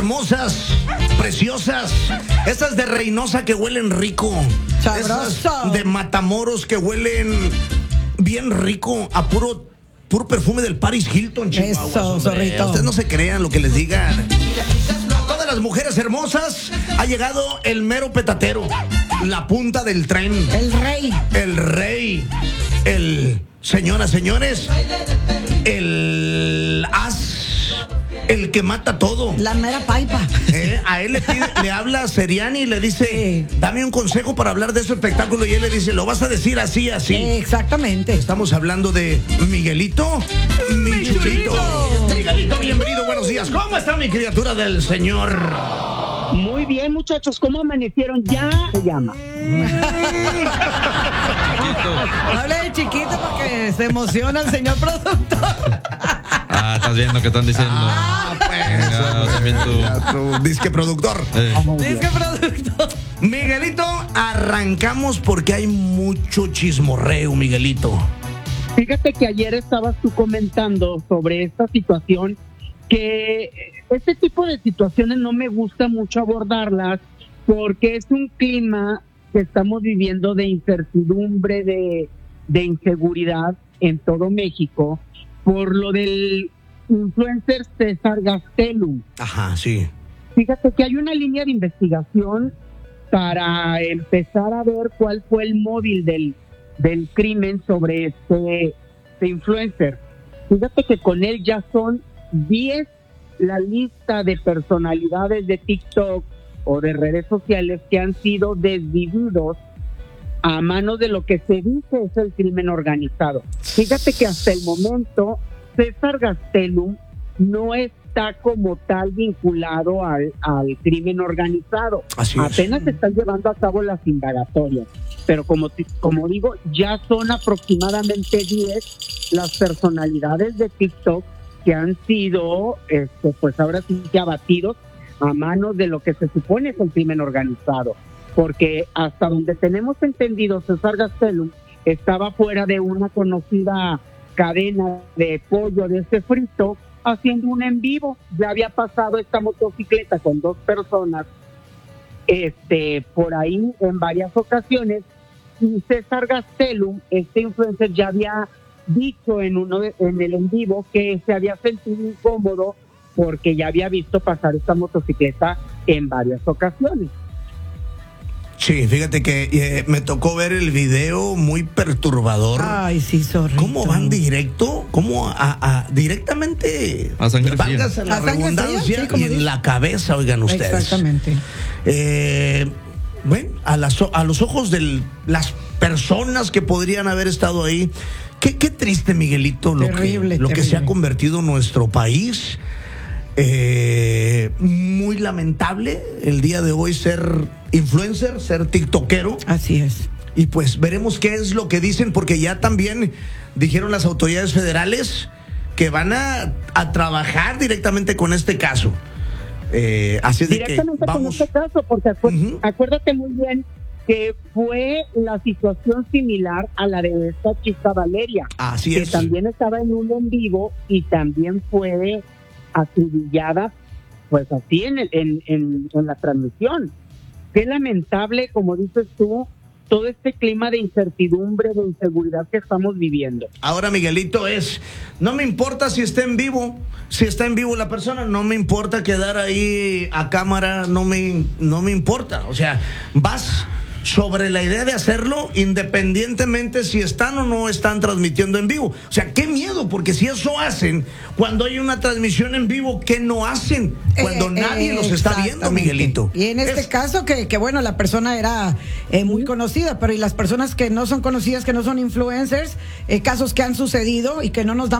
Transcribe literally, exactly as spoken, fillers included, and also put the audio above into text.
hermosas, preciosas, esas de Reynosa que huelen rico, Sabroso. esas de Matamoros que huelen bien rico, a puro, puro perfume del Paris Hilton, Chihuahua. Eso, zorrito. Ustedes no se crean lo que les digan. A todas las mujeres hermosas ha llegado el mero petatero, la punta del tren, El rey. el rey, el, señoras, señores, el as, el que mata todo. La mera paipa. Eh, a él le, pide, le habla a Seriani y le dice, Sí. dame un consejo para hablar de ese espectáculo, y él le dice, lo vas a decir así, así. Exactamente. Estamos hablando de Miguelito, mi chulito. Miguelito, bienvenido, buenos días. ¿Cómo está mi criatura del Señor? Muy bien, muchachos, ¿cómo amanecieron? Ya se llama. Hable de chiquito porque se emociona el señor productor. Ah, estás viendo que están diciendo. Ah, pues. Venga, también tú. tu disque productor. Eh, Dice productor. Miguelito, arrancamos porque hay mucho chismorreo, Miguelito. Fíjate que ayer estabas tú comentando sobre esta situación, que este tipo de situaciones no me gusta mucho abordarlas porque es un clima que estamos viviendo de incertidumbre, de, de inseguridad en todo México, por lo del influencer César Gastelum. Ajá, sí. Fíjate que hay una línea de investigación para empezar a ver cuál fue el móvil del, del crimen sobre este, este influencer. Fíjate que con él ya son diez la lista de personalidades de TikTok o de redes sociales que han sido desvividos a manos de lo que se dice es el crimen organizado. Fíjate que hasta el momento César Gastelum no está como tal vinculado al, al crimen organizado. Así es. Apenas se están llevando a cabo las indagatorias, pero como, como digo, ya son aproximadamente diez las personalidades de TikTok que han sido, este, pues ahora sí que abatidos a manos de lo que se supone es el crimen organizado. Porque hasta donde tenemos entendido, César Gastelum estaba fuera de una conocida cadena de pollo de este frito haciendo un en vivo. Ya había pasado esta motocicleta con dos personas este, por ahí en varias ocasiones, y César Gastelum, este influencer, ya había dicho en uno de, en el en vivo que se había sentido incómodo porque ya había visto pasar esta motocicleta en varias ocasiones. Sí, fíjate que eh, me tocó ver el video, muy perturbador. Ay, sí, zorrito. ¿Cómo van directo? ¿Cómo a, a directamente? A sangre fría. Válgase la A sangre redundancia, fría, sí, como y en dice. la cabeza, oigan ustedes. Exactamente. Eh, bueno, a, las, a los ojos de las personas que podrían haber estado ahí, qué, qué triste, Miguelito, lo, Terrible, que, lo que se ha terrible. convertido nuestro país. Eh, muy lamentable el día de hoy ser influencer, ser tiktokero. Así es. Y pues veremos qué es lo que dicen, porque ya también dijeron las autoridades federales que van a, a trabajar directamente con este caso. Eh, así es de que Directamente con vamos. este caso, porque acuer- Ujú. acuérdate muy bien que fue la situación similar a la de esta chica Valeria, Así que es. también estaba en un en vivo y también fue acribillada, pues así en, el, en, en, en la transmisión. Qué lamentable, como dices tú, todo este clima de incertidumbre, de inseguridad que estamos viviendo. Ahora, Miguelito, es, no me importa si está en vivo, si está en vivo la persona, no me importa quedar ahí a cámara, no me, no me importa. O sea, vas sobre la idea de hacerlo independientemente si están o no están transmitiendo en vivo. O sea, qué miedo, porque si eso hacen cuando hay una transmisión en vivo, ¿qué no hacen cuando Eh, nadie eh, los está viendo, exactamente. Miguelito? Y en este Es- caso, que, que bueno, la persona era eh, muy conocida, pero y las personas que no son conocidas, que no son influencers, eh, casos que han sucedido y que no nos dan